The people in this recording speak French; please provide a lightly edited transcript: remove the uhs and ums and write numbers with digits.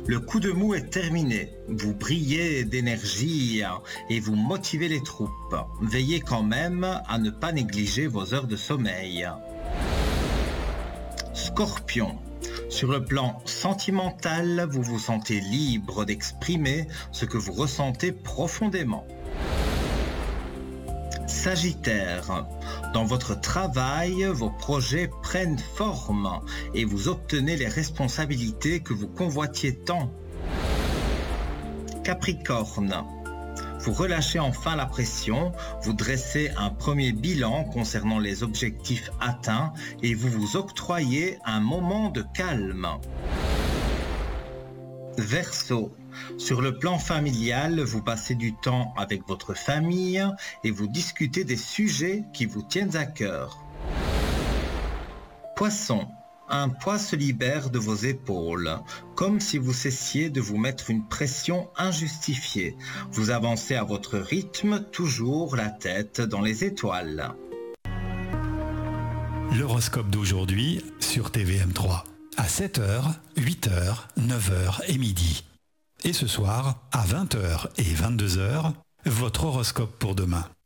Le coup de mou est terminé. Vous brillez d'énergie et vous motivez les troupes. Veillez quand même à ne pas négliger vos heures de sommeil. Scorpion. Sur le plan sentimental, vous vous sentez libre d'exprimer ce que vous ressentez profondément. Sagittaire. Dans votre travail, vos projets prennent forme et vous obtenez les responsabilités que vous convoitiez tant. Capricorne. Vous relâchez enfin la pression, vous dressez un premier bilan concernant les objectifs atteints et vous vous octroyez un moment de calme. Verseau. Sur le plan familial, vous passez du temps avec votre famille et vous discutez des sujets qui vous tiennent à cœur. Poisson. Un poids se libère de vos épaules, comme si vous cessiez de vous mettre une pression injustifiée. Vous avancez à votre rythme, toujours la tête dans les étoiles. L'horoscope d'aujourd'hui sur TVM3. À 7h, 8h, 9h et midi. Et ce soir, à 20h et 22h, votre horoscope pour demain.